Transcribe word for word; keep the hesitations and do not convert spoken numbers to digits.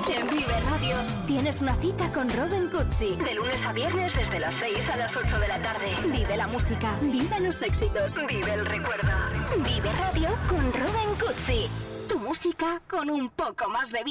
En Vive Radio tienes una cita con Robin Cutsi. De lunes a viernes desde las seis a las ocho de la tarde. Vive la música, vive los éxitos, vive el recuerdo. Vive Radio con Robin Cutsi. Tu música con un poco más de vida.